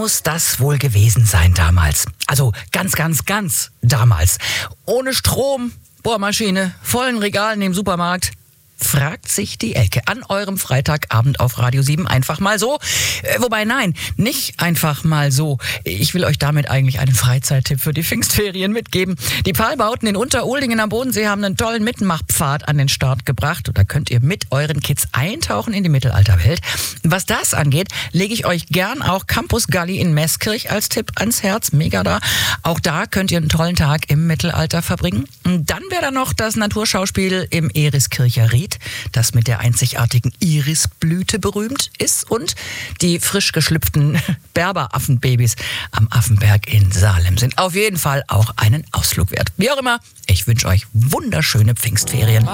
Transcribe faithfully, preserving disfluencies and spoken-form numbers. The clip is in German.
muss das wohl gewesen sein damals? Also ganz, ganz, ganz damals. Ohne Strom, Bohrmaschine, vollen Regalen im Supermarkt. Fragt sich die Elke an eurem Freitagabend auf Radio sieben einfach mal so. Äh, wobei nein, nicht einfach mal so. Ich will euch damit eigentlich einen Freizeittipp für die Pfingstferien mitgeben. Die Pfahlbauten in Unteroldingen am Bodensee haben einen tollen Mitmachpfad an den Start gebracht. Und da könnt ihr mit euren Kids eintauchen in die Mittelalterwelt. Was das angeht, lege ich euch gern auch Campus Galli in Meßkirch als Tipp ans Herz. Mega da. Auch da könnt ihr einen tollen Tag im Mittelalter verbringen. Und dann wäre da noch das Naturschauspiel im Eriskircher Ried, das mit der einzigartigen Irisblüte berühmt ist, und die frisch geschlüpften Berberaffenbabys am Affenberg in Salem sind auf jeden Fall auch einen Ausflug wert. Wie auch immer, ich wünsche euch wunderschöne Pfingstferien.